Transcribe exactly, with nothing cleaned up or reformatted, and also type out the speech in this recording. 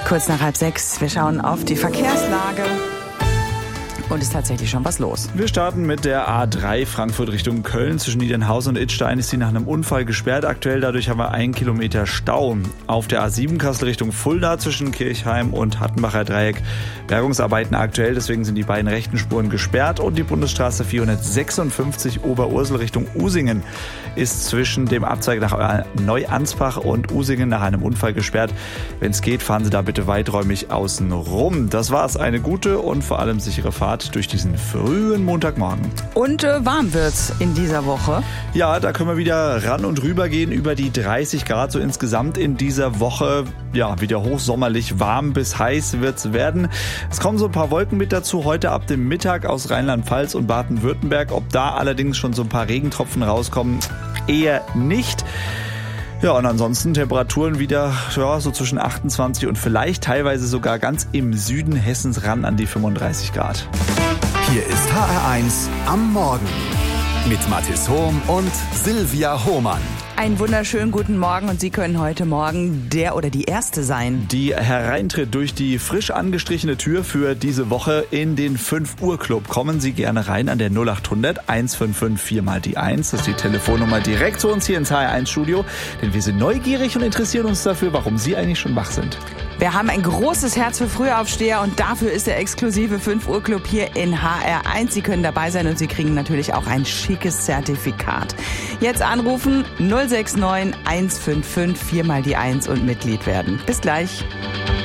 Kurz nach halb sechs. Wir schauen auf die Verkehrslage. Und ist tatsächlich schon was los. Wir starten mit der A drei Frankfurt Richtung Köln. Zwischen Niedernhausen und Idstein ist sie nach einem Unfall gesperrt. Aktuell dadurch haben wir einen Kilometer Stau. Auf der A sieben Kassel Richtung Fulda zwischen Kirchheim und Hattenbacher Dreieck. Bergungsarbeiten aktuell, deswegen sind die beiden rechten Spuren gesperrt. Und die Bundesstraße vierhundertsechsundfünfzig Oberursel Richtung Usingen ist zwischen dem Abzweig nach Neuansbach und Usingen nach einem Unfall gesperrt. Wenn es geht, fahren Sie da bitte weiträumig außen rum. Das war's. Eine gute und vor allem sichere Fahrt durch diesen frühen Montagmorgen. Und äh, warm wird's in dieser Woche. Ja, da können wir wieder ran und rüber gehen über die dreißig Grad. So insgesamt in dieser Woche, ja, wieder hochsommerlich warm bis heiß wird's werden. Es kommen so ein paar Wolken mit dazu. Heute ab dem Mittag aus Rheinland-Pfalz und Baden-Württemberg. Ob da allerdings schon so ein paar Regentropfen rauskommen, eher nicht. Ja, und ansonsten Temperaturen wieder ja, so zwischen achtundzwanzig und vielleicht teilweise sogar ganz im Süden Hessens ran an die fünfunddreißig Grad. Hier ist H R eins am Morgen mit Mathis Hohm und Silvia Hohmann. Einen wunderschönen guten Morgen und Sie können heute Morgen der oder die Erste sein, die hereintritt durch die frisch angestrichene Tür für diese Woche in den fünf Uhr Club. Kommen Sie gerne rein an der null acht hundert eins fünf fünf vier mal die eins. Das ist die Telefonnummer direkt zu uns hier ins H R eins Studio. Denn wir sind neugierig und interessieren uns dafür, warum Sie eigentlich schon wach sind. Wir haben ein großes Herz für Frühaufsteher und dafür ist der exklusive fünf Uhr Club hier in H R eins. Sie können dabei sein und Sie kriegen natürlich auch ein schickes Zertifikat. Jetzt anrufen null sechs neun eins fünf fünf vier mal die eins und Mitglied werden. Bis gleich.